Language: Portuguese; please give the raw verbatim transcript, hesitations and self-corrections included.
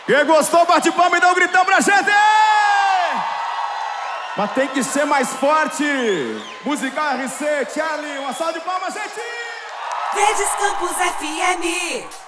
Quem gostou, bate palma e dá um gritão pra gente! Mas tem que ser mais forte! Musical R C, Charlie, uma salva de palmas, gente! Verdes Campos F M.